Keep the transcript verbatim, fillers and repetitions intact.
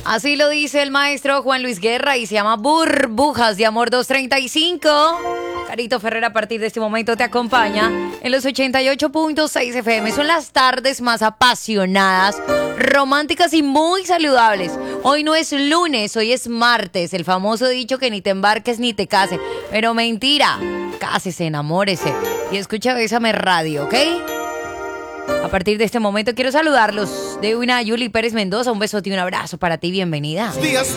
Así lo dice el maestro Juan Luis Guerra y se llama Burbujas de Amor doscientos treinta y cinco. Carito Ferrer a partir de este momento te acompaña en los ochenta y ocho punto seis F M. Son las tardes más apasionadas, románticas y muy saludables. Hoy no es lunes, hoy es martes. El famoso dicho que ni te embarques ni te cases. Pero mentira, cásese, enamórese y escucha Bésame Radio, ¿ok? A partir de este momento quiero saludarlos de una Yuli Pérez Mendoza. Un besote y un abrazo para ti, bienvenida.